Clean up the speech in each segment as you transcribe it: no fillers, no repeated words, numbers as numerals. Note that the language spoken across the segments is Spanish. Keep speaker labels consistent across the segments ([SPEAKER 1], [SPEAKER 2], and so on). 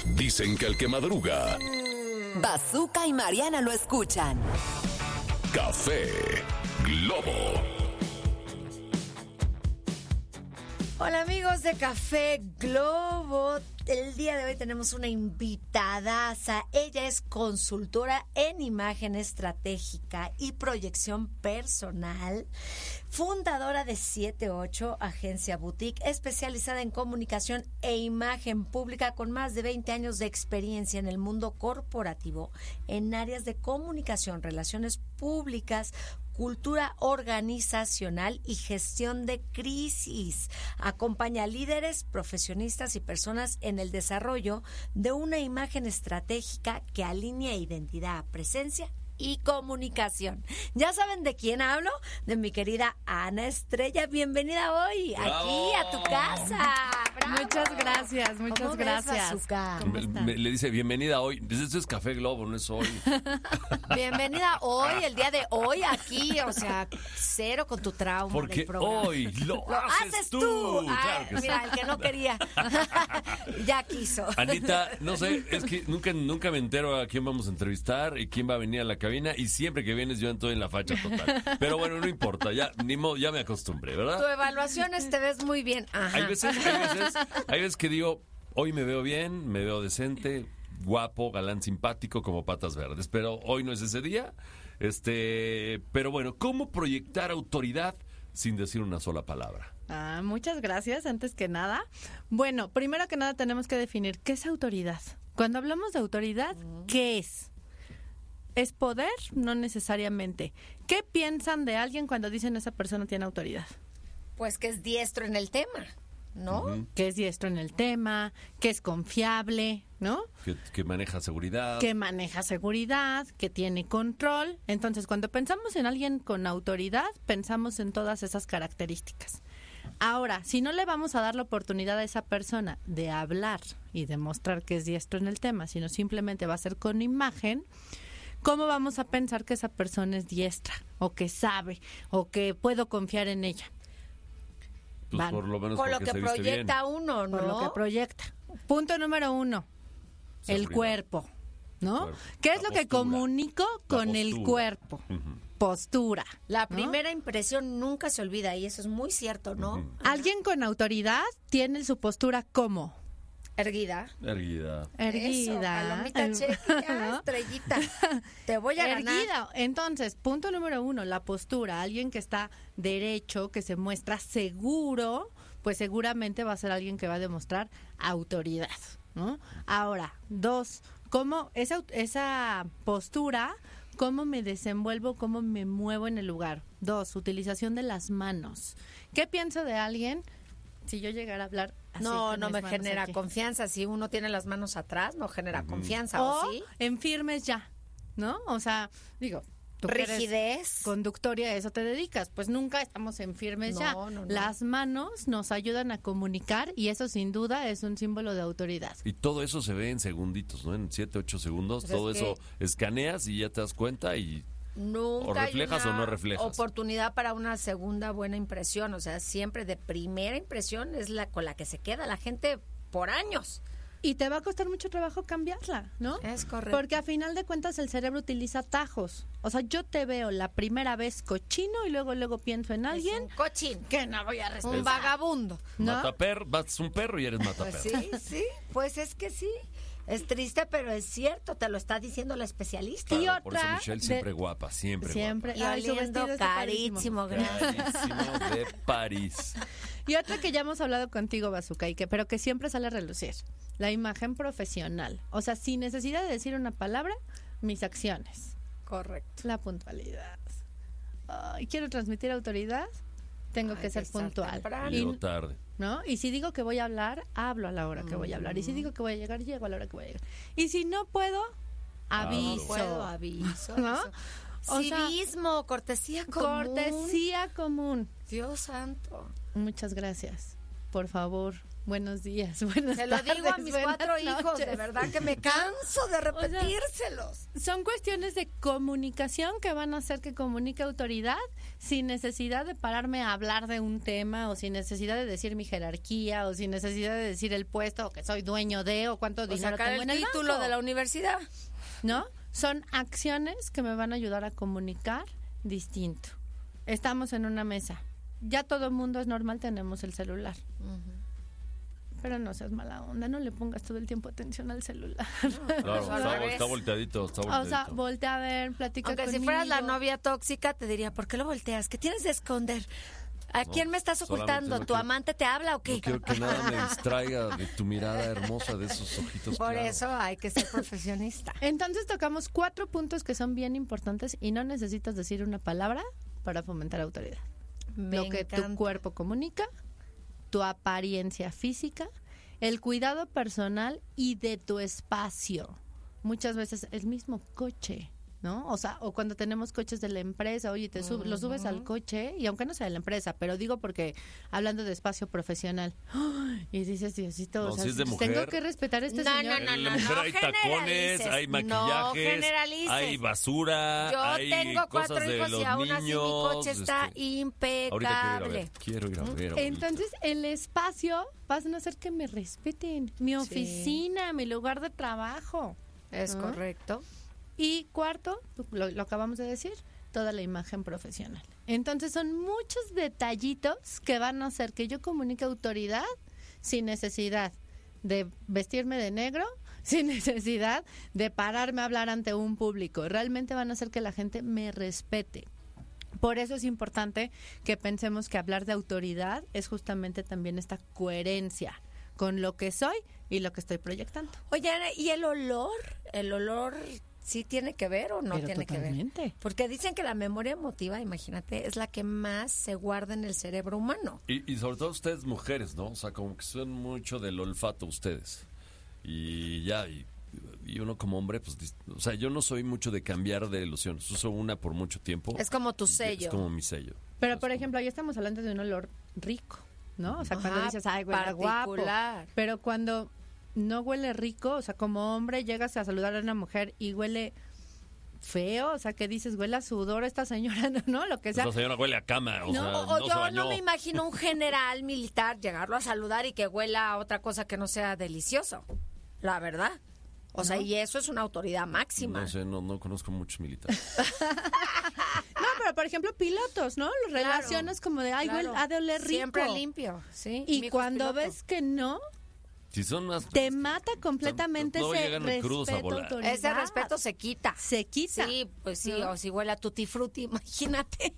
[SPEAKER 1] Dicen que el que madruga,
[SPEAKER 2] Bazooka y Mariana lo escuchan.
[SPEAKER 1] Café Globo.
[SPEAKER 3] Hola amigos de Café Globo, el día de hoy tenemos una invitadaza. Ella es consultora en imagen estratégica y proyección personal, fundadora de 78, agencia boutique especializada en comunicación e imagen pública con más de 20 años de experiencia en el mundo corporativo en áreas de comunicación, relaciones públicas, cultura organizacional y gestión de crisis. Acompaña a líderes, profesionistas y personas en el desarrollo de una imagen estratégica que alinea identidad, presencia y comunicación. ¿Ya saben de quién hablo? De mi querida Ana Estrella. Bienvenida hoy aquí a tu casa. ¡Bravo!
[SPEAKER 4] Muchas gracias, muchas gracias.
[SPEAKER 3] ¿Cómo están?
[SPEAKER 5] Le dice bienvenida hoy. Pues esto es Café Globo, no es hoy.
[SPEAKER 3] Bienvenida hoy, el día de hoy aquí, o sea, cero con tu trauma.
[SPEAKER 5] Porque
[SPEAKER 3] del programa.
[SPEAKER 5] hoy lo haces tú. Claro que
[SPEAKER 3] Mira,
[SPEAKER 5] sí.
[SPEAKER 3] el que no quería, ya quiso.
[SPEAKER 5] Anita, no sé, es que nunca me entero a quién vamos a entrevistar y quién va a venir a la cabina, y siempre que vienes yo entro en la facha total. Pero bueno, no importa, ya ni modo, ya me acostumbré, ¿verdad?
[SPEAKER 3] Tu evaluación te ves muy bien. Ajá.
[SPEAKER 5] Hay veces que digo, hoy me veo bien, me veo decente, guapo, galán, simpático, como patas verdes, pero hoy no es ese día. Pero bueno, ¿cómo proyectar autoridad sin decir una sola palabra?
[SPEAKER 4] Muchas gracias, antes que nada. Bueno, primero que nada tenemos que definir qué es autoridad. Cuando hablamos de autoridad, ¿qué es? ¿Es poder? No necesariamente. ¿Qué piensan de alguien cuando dicen esa persona tiene autoridad?
[SPEAKER 3] Pues que es diestro en el tema, ¿no?
[SPEAKER 5] Ujú.
[SPEAKER 4] Que es diestro en el tema, que es confiable, ¿no?
[SPEAKER 5] Que maneja seguridad.
[SPEAKER 4] Que maneja seguridad, que tiene control. Entonces, cuando pensamos en alguien con autoridad, pensamos en todas esas características. Ahora, si no le vamos a dar la oportunidad a esa persona de hablar y demostrar que es diestro en el tema, sino simplemente va a ser con imagen, ¿cómo vamos a pensar que esa persona es diestra o que sabe o que puedo confiar en ella?
[SPEAKER 5] Pues por lo menos
[SPEAKER 3] Con lo
[SPEAKER 5] porque
[SPEAKER 3] que
[SPEAKER 5] se viste
[SPEAKER 3] proyecta
[SPEAKER 5] bien.
[SPEAKER 3] uno, ¿no?
[SPEAKER 4] Por lo que proyecta. Punto número 1, el
[SPEAKER 5] Seguridad.
[SPEAKER 4] cuerpo, ¿no?
[SPEAKER 5] Cuerpo.
[SPEAKER 4] ¿Qué es
[SPEAKER 5] La
[SPEAKER 4] lo que
[SPEAKER 5] postura.
[SPEAKER 4] comunico con
[SPEAKER 5] La
[SPEAKER 4] el
[SPEAKER 5] postura.
[SPEAKER 4] cuerpo?
[SPEAKER 5] Ujú.
[SPEAKER 4] Postura.
[SPEAKER 3] La
[SPEAKER 4] ¿no?
[SPEAKER 3] primera impresión nunca se olvida y eso es muy cierto, ¿no?
[SPEAKER 5] Ujú.
[SPEAKER 4] Alguien con autoridad tiene su postura como
[SPEAKER 3] Erguida.
[SPEAKER 5] Erguida.
[SPEAKER 3] Eso, palomita checa,
[SPEAKER 4] ¿no?
[SPEAKER 3] estrellita. Te voy a ganar.
[SPEAKER 4] Erguida. Entonces, punto número 1, la postura. Alguien que está derecho, que se muestra seguro, pues seguramente va a ser alguien que va a demostrar autoridad, ¿no? Ahora, 2, ¿cómo esa postura, cómo me desenvuelvo, cómo me muevo en el lugar? 2, utilización de las manos. ¿Qué pienso de alguien si yo llegara a hablar así?
[SPEAKER 3] No,
[SPEAKER 4] con
[SPEAKER 3] no
[SPEAKER 4] mis
[SPEAKER 3] me
[SPEAKER 4] manos
[SPEAKER 3] genera
[SPEAKER 4] aquí?
[SPEAKER 3] confianza. Si uno tiene las manos atrás, no genera confianza, ¿o
[SPEAKER 4] O
[SPEAKER 3] sí?
[SPEAKER 4] en firmes ya, ¿no? O sea, digo, tú que eres
[SPEAKER 3] Rigidez.
[SPEAKER 4] conductoria, a eso te dedicas, pues nunca estamos en firmes
[SPEAKER 3] No,
[SPEAKER 4] ya.
[SPEAKER 3] no.
[SPEAKER 4] Las manos nos ayudan a comunicar y eso sin duda es un símbolo de autoridad.
[SPEAKER 5] Y todo eso se ve en segunditos, ¿no? En 7, 8 segundos.
[SPEAKER 3] Pues
[SPEAKER 5] todo
[SPEAKER 3] es
[SPEAKER 5] eso escaneas y ya te das cuenta y...
[SPEAKER 3] Nunca
[SPEAKER 5] O reflejas
[SPEAKER 3] hay
[SPEAKER 5] o
[SPEAKER 3] una
[SPEAKER 5] no reflejas.
[SPEAKER 3] oportunidad para una segunda buena impresión. O sea, siempre de primera impresión es la con la que se queda la gente por años.
[SPEAKER 4] Y te va a costar mucho trabajo cambiarla, ¿no?
[SPEAKER 3] Es correcto.
[SPEAKER 4] Porque a final de cuentas el cerebro utiliza atajos. O sea, yo te veo la primera vez cochino y luego pienso en
[SPEAKER 3] Es
[SPEAKER 4] alguien
[SPEAKER 3] un cochín,
[SPEAKER 4] que no voy a respetar.
[SPEAKER 3] un vagabundo.
[SPEAKER 4] ¿No?
[SPEAKER 5] Mataperro, vas un perro y eres mataperro.
[SPEAKER 3] Pues sí, pues es que sí. Es triste, pero es cierto, te lo está diciendo la especialista.
[SPEAKER 4] Y
[SPEAKER 5] Claro, por eso
[SPEAKER 4] otra
[SPEAKER 5] Michelle
[SPEAKER 4] de-
[SPEAKER 5] siempre guapa, siempre
[SPEAKER 4] Siempre.
[SPEAKER 3] Y
[SPEAKER 4] Ay, su
[SPEAKER 3] oliendo
[SPEAKER 4] vestido está
[SPEAKER 3] carísimo,
[SPEAKER 5] guapa.
[SPEAKER 3] gracias.
[SPEAKER 5] Carísimo de París.
[SPEAKER 4] Y otra que ya hemos hablado contigo, Bazooka, pero que siempre sale a relucir, la imagen profesional. O sea, sin necesidad de decir una palabra, mis acciones.
[SPEAKER 3] Correcto.
[SPEAKER 4] La puntualidad. Ay, quiero transmitir autoridad, tengo
[SPEAKER 3] Hay
[SPEAKER 4] que ser
[SPEAKER 3] estar
[SPEAKER 4] puntual.
[SPEAKER 3] temprano.
[SPEAKER 4] Y,
[SPEAKER 5] Llego tarde.
[SPEAKER 4] ¿no? Y si digo que voy a hablar, hablo a la hora que voy a hablar. Y si digo que voy a llegar, llego a la hora que voy a llegar. Y si no puedo, aviso.
[SPEAKER 3] Puedo, aviso.
[SPEAKER 4] ¿No?
[SPEAKER 3] aviso.
[SPEAKER 4] O sea,
[SPEAKER 3] Civismo, cortesía común.
[SPEAKER 4] Cortesía común.
[SPEAKER 3] Dios santo.
[SPEAKER 4] Muchas gracias. Por favor, buenos días, buenas
[SPEAKER 3] Se lo
[SPEAKER 4] tardes,
[SPEAKER 3] digo a mis
[SPEAKER 4] buenas
[SPEAKER 3] 4 hijos,
[SPEAKER 4] noches.
[SPEAKER 3] de verdad que me canso de repetírselos.
[SPEAKER 4] Son cuestiones de comunicación que van a hacer que comunique autoridad sin necesidad de pararme a hablar de un tema o sin necesidad de decir mi jerarquía o sin necesidad de decir el puesto o que soy dueño de o cuánto dinero
[SPEAKER 3] sacar
[SPEAKER 4] tengo
[SPEAKER 3] el
[SPEAKER 4] en el
[SPEAKER 3] título
[SPEAKER 4] banco.
[SPEAKER 3] de la universidad.
[SPEAKER 4] ¿No? Son acciones que me van a ayudar a comunicar distinto. Estamos en una mesa. Ya todo el mundo es normal, tenemos el celular. Pero no seas mala onda, no le pongas todo el tiempo atención al celular.
[SPEAKER 5] Claro,
[SPEAKER 3] al revés.
[SPEAKER 5] está volteadito, está
[SPEAKER 4] O
[SPEAKER 5] volteadito.
[SPEAKER 4] sea, voltea a ver, platica
[SPEAKER 3] Aunque
[SPEAKER 4] conmigo.
[SPEAKER 3] si fueras la novia tóxica, te diría, ¿por qué lo volteas? ¿Qué tienes de esconder? ¿A quién me estás
[SPEAKER 5] solamente
[SPEAKER 3] ocultando?
[SPEAKER 5] no
[SPEAKER 3] ¿Tu
[SPEAKER 5] quiero-
[SPEAKER 3] amante te habla o qué?
[SPEAKER 5] No quiero que nada me distraiga de tu mirada hermosa, de esos ojitos
[SPEAKER 3] Por
[SPEAKER 5] claros.
[SPEAKER 3] eso hay que ser profesionista.
[SPEAKER 4] Entonces tocamos 4 puntos que son bien importantes y no necesitas decir una palabra para fomentar autoridad. Lo que tu cuerpo comunica, tu apariencia física, el cuidado personal y de tu espacio. Muchas veces el mismo coche, ¿no? O sea, o cuando tenemos coches de la empresa, oye, lo subes al coche, y aunque no sea de la empresa, pero digo porque hablando de espacio profesional, ¡ay! Y dices, Diosito,
[SPEAKER 5] No,
[SPEAKER 4] o sea,
[SPEAKER 5] si es de mujer.
[SPEAKER 4] tengo que respetar a este
[SPEAKER 3] No,
[SPEAKER 4] señor.
[SPEAKER 3] no,
[SPEAKER 5] En la mujer hay tacones,
[SPEAKER 3] generalices,
[SPEAKER 5] hay
[SPEAKER 3] no
[SPEAKER 5] maquillajes,
[SPEAKER 3] generalices.
[SPEAKER 5] hay basura,
[SPEAKER 3] Yo
[SPEAKER 5] hay
[SPEAKER 3] tengo 4
[SPEAKER 5] cosas de
[SPEAKER 3] hijos
[SPEAKER 5] los
[SPEAKER 3] y aún así mi
[SPEAKER 5] niños.
[SPEAKER 3] coche está
[SPEAKER 5] Ahorita
[SPEAKER 3] impecable.
[SPEAKER 5] quiero ir a ver. ahorita.
[SPEAKER 4] Entonces, el espacio vas a hacer que me respeten. Mi oficina, mi lugar de trabajo.
[SPEAKER 3] Es correcto.
[SPEAKER 4] Y cuarto, lo acabamos de decir, toda la imagen profesional. Entonces, son muchos detallitos que van a hacer que yo comunique autoridad sin necesidad de vestirme de negro, sin necesidad de pararme a hablar ante un público. Realmente van a hacer que la gente me respete. Por eso es importante que pensemos que hablar de autoridad es justamente también esta coherencia con lo que soy y lo que estoy proyectando.
[SPEAKER 3] Oye, Ana, ¿y el olor? ¿El olor sí tiene que ver o no
[SPEAKER 4] Pero
[SPEAKER 3] tiene que ver?
[SPEAKER 4] totalmente.
[SPEAKER 3] Porque dicen que la memoria emotiva, imagínate, es la que más se guarda en el cerebro humano.
[SPEAKER 5] Y sobre todo ustedes mujeres, ¿no? O sea, como que son mucho del olfato ustedes. Y ya, y uno como hombre, pues, o sea, yo no soy mucho de cambiar de ilusiones. Uso una por mucho tiempo.
[SPEAKER 3] Es como tu sello.
[SPEAKER 5] Es como mi sello.
[SPEAKER 4] Pero, por ejemplo, ahí estamos hablando de un olor rico, ¿no? O sea, cuando
[SPEAKER 3] Ajá,
[SPEAKER 4] dices, ay, huele guapo.
[SPEAKER 3] particular.
[SPEAKER 4] Pero cuando no huele rico, o sea, como hombre llegas a saludar a una mujer y huele feo, o sea, que dices, huele a sudor esta señora, ¿no? Lo que sea.
[SPEAKER 5] Esta señora huele a cama, o sea,
[SPEAKER 3] O
[SPEAKER 5] no se
[SPEAKER 3] yo
[SPEAKER 5] bañó.
[SPEAKER 3] no me imagino un general militar llegarlo a saludar y que huela a otra cosa que no sea delicioso. La verdad. O sea, y eso es una autoridad máxima.
[SPEAKER 5] No sé, no conozco muchos militares.
[SPEAKER 4] No, pero por ejemplo, pilotos, ¿no? Los
[SPEAKER 3] Claro,
[SPEAKER 4] relaciones como de, ay,
[SPEAKER 3] claro.
[SPEAKER 4] huele, ha de oler rico.
[SPEAKER 3] Siempre limpio, sí. Mi
[SPEAKER 4] Y
[SPEAKER 3] hijo es
[SPEAKER 4] cuando
[SPEAKER 3] piloto.
[SPEAKER 4] ves que no,
[SPEAKER 5] Si son más...
[SPEAKER 4] te mata completamente
[SPEAKER 5] Luego
[SPEAKER 4] ese
[SPEAKER 5] llegan muy crudos a
[SPEAKER 4] respeto,
[SPEAKER 5] volar.
[SPEAKER 4] autoridad.
[SPEAKER 3] Ese respeto se quita.
[SPEAKER 4] se quita.
[SPEAKER 3] Sí, pues sí,
[SPEAKER 4] ¿no?
[SPEAKER 3] o si huele a tutti frutti, imagínate.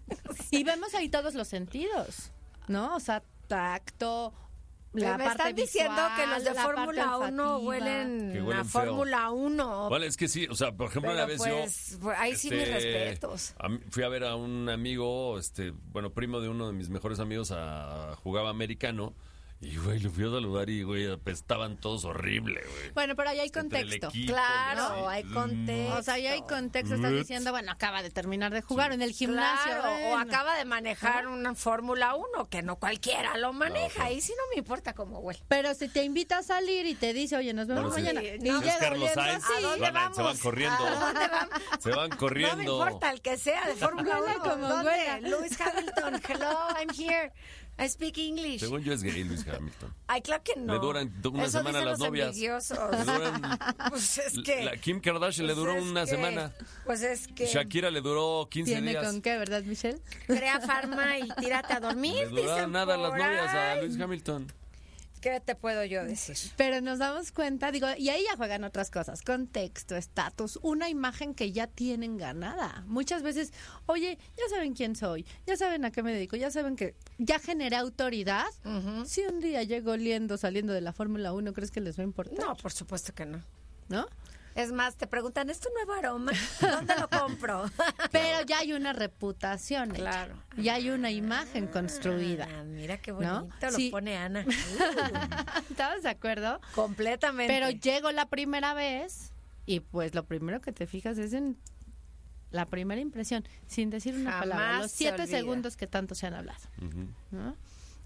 [SPEAKER 4] Y vemos ahí todos los sentidos, ¿no? O sea, tacto, la
[SPEAKER 3] Me
[SPEAKER 4] parte
[SPEAKER 3] están diciendo
[SPEAKER 4] visual,
[SPEAKER 3] que los de
[SPEAKER 4] la parte
[SPEAKER 3] Fórmula 1
[SPEAKER 4] olfativa.
[SPEAKER 3] huelen
[SPEAKER 5] Que huelen
[SPEAKER 3] a
[SPEAKER 5] feo.
[SPEAKER 3] Fórmula 1.
[SPEAKER 5] Vale, es que sí, o sea, por ejemplo,
[SPEAKER 3] Pero
[SPEAKER 5] una vez
[SPEAKER 3] pues,
[SPEAKER 5] yo...
[SPEAKER 3] ahí sí mis respetos.
[SPEAKER 5] Fui a ver a un amigo, bueno, primo de uno de mis mejores amigos, jugaba americano, y, güey, lo fui a saludar y, güey, apestaban todos horrible, güey.
[SPEAKER 4] Bueno, pero ahí hay
[SPEAKER 5] Entre el
[SPEAKER 4] contexto.
[SPEAKER 5] equipo,
[SPEAKER 3] Claro,
[SPEAKER 5] ¿no?
[SPEAKER 3] hay contexto.
[SPEAKER 4] O sea, ahí hay contexto, estás diciendo, bueno, acaba de terminar de jugar en el gimnasio.
[SPEAKER 3] Claro, o
[SPEAKER 4] bueno.
[SPEAKER 3] acaba de manejar una Fórmula 1, que no cualquiera lo maneja.
[SPEAKER 5] Claro.
[SPEAKER 3] Ahí sí no me importa cómo huele.
[SPEAKER 4] Pero si te invita a salir y te dice, oye, nos vemos
[SPEAKER 5] Bueno, sí.
[SPEAKER 4] mañana.
[SPEAKER 3] Sí,
[SPEAKER 4] Y
[SPEAKER 3] no.
[SPEAKER 5] Es
[SPEAKER 4] llega
[SPEAKER 5] Carlos
[SPEAKER 4] oliendo
[SPEAKER 5] Sainz,
[SPEAKER 4] así.
[SPEAKER 3] ¿A dónde
[SPEAKER 5] se van
[SPEAKER 3] vamos?
[SPEAKER 5] corriendo.
[SPEAKER 3] ¿A dónde vamos?
[SPEAKER 5] Se van corriendo.
[SPEAKER 3] No me importa el que sea de Fórmula 1.
[SPEAKER 4] Huele como
[SPEAKER 3] ¿Dónde?
[SPEAKER 4] huela.
[SPEAKER 3] Lewis Hamilton, hello, I'm here. I speak English.
[SPEAKER 5] Según yo es gay, Luis Hamilton.
[SPEAKER 3] Ay, claro que no.
[SPEAKER 5] Le duran una
[SPEAKER 3] Eso
[SPEAKER 5] semana
[SPEAKER 3] dicen
[SPEAKER 5] las
[SPEAKER 3] los
[SPEAKER 5] novias.
[SPEAKER 3] envidiosos.
[SPEAKER 5] Le duran...
[SPEAKER 3] Pues es que...
[SPEAKER 5] La Kim Kardashian le
[SPEAKER 3] pues
[SPEAKER 5] duró
[SPEAKER 3] es
[SPEAKER 5] una
[SPEAKER 3] que-
[SPEAKER 5] semana.
[SPEAKER 3] Pues es que...
[SPEAKER 5] Shakira le duró 15
[SPEAKER 4] Tiene
[SPEAKER 5] días.
[SPEAKER 4] con qué, ¿verdad, Michelle?
[SPEAKER 3] Crea farma y tírate a dormir,
[SPEAKER 5] Le duraron
[SPEAKER 3] dicen
[SPEAKER 5] nada
[SPEAKER 3] por
[SPEAKER 5] las novias a
[SPEAKER 3] ahí.
[SPEAKER 5] Luis Hamilton.
[SPEAKER 3] ¿Qué te puedo yo decir?
[SPEAKER 4] Pero nos damos cuenta, digo, y ahí ya juegan otras cosas, contexto, estatus, una imagen que ya tienen ganada. Muchas veces, oye, ya saben quién soy, ya saben a qué me dedico, ya saben que ya generé autoridad. Si un día llego oliendo, saliendo de la Fórmula 1, ¿crees que les va a importar?
[SPEAKER 3] No, por supuesto que no.
[SPEAKER 4] ¿No?
[SPEAKER 3] Es más, te preguntan, ¿es tu nuevo aroma? ¿Dónde lo compro?
[SPEAKER 4] Pero ya hay una reputación hecha.
[SPEAKER 3] Claro.
[SPEAKER 4] Ya hay una imagen construida.
[SPEAKER 3] Ah, mira qué
[SPEAKER 4] ¿No?
[SPEAKER 3] bonito lo
[SPEAKER 4] Sí.
[SPEAKER 3] pone Ana.
[SPEAKER 4] ¿Estás de acuerdo?
[SPEAKER 3] Completamente.
[SPEAKER 4] Pero llego la primera vez y pues lo primero que te fijas es en la primera impresión, sin decir una
[SPEAKER 3] Jamás
[SPEAKER 4] palabra, los
[SPEAKER 3] se
[SPEAKER 4] 7
[SPEAKER 3] olvida.
[SPEAKER 4] segundos que tanto se han hablado.
[SPEAKER 5] Ujú.
[SPEAKER 4] ¿No?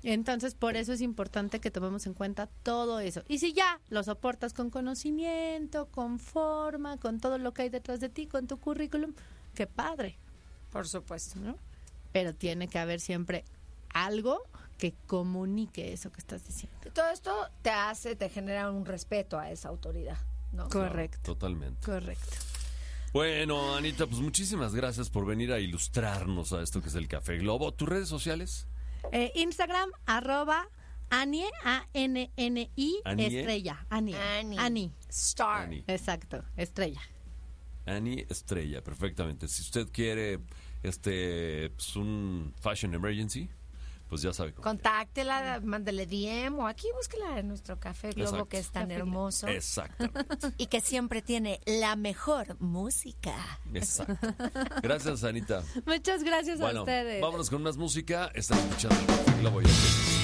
[SPEAKER 4] Entonces, por eso es importante que tomemos en cuenta todo eso. Y si ya lo soportas con conocimiento, con forma, con todo lo que hay detrás de ti, con tu currículum, qué padre,
[SPEAKER 3] Por supuesto.
[SPEAKER 4] ¿no? Pero tiene que haber siempre algo que comunique eso que estás diciendo.
[SPEAKER 3] Y todo esto te genera un respeto a esa autoridad, ¿no?
[SPEAKER 4] Correcto.
[SPEAKER 5] Totalmente.
[SPEAKER 4] Correcto.
[SPEAKER 5] Bueno, Anita, pues muchísimas gracias por venir a ilustrarnos a esto que es el Café Globo. ¿Tus redes sociales?
[SPEAKER 4] Instagram, @Anie, ANNI,
[SPEAKER 5] Anie.
[SPEAKER 4] estrella. Ani.
[SPEAKER 3] Star.
[SPEAKER 5] Ani.
[SPEAKER 4] Exacto, estrella.
[SPEAKER 5] Annie Estrella, perfectamente. Si usted quiere pues un fashion emergency, pues ya sabe cómo.
[SPEAKER 3] Contáctela, mándele DM o aquí búsquela en nuestro Café Globo,
[SPEAKER 5] Exacto.
[SPEAKER 3] que es tan hermoso
[SPEAKER 5] Exactamente.
[SPEAKER 3] y que siempre tiene la mejor música.
[SPEAKER 5] Exacto. Gracias, Anita.
[SPEAKER 4] Muchas gracias a
[SPEAKER 5] Bueno,
[SPEAKER 4] ustedes.
[SPEAKER 5] vámonos con más música. Están escuchando el Café Globo y